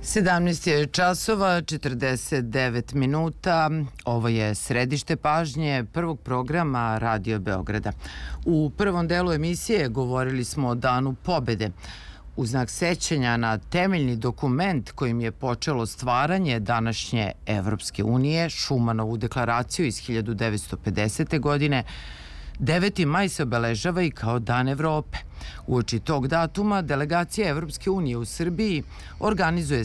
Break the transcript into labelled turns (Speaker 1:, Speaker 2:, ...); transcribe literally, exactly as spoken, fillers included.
Speaker 1: sedamnaest je časova, četrdeset devet minuta. Ovo je središte pažnje prvog programa Radio Beograda. U prvom delu emisije govorili smo o Danu pobede. U znak sećanja na temeljni dokument kojim je počelo stvaranje današnje Evropske unije, Šumanovu deklaraciju iz hiljadu devetsto pedesete. godine, deveti maj se obeležava i kao Dan Evrope. Uoči tog datuma delegacija Evropske unije u Srbiji organizuje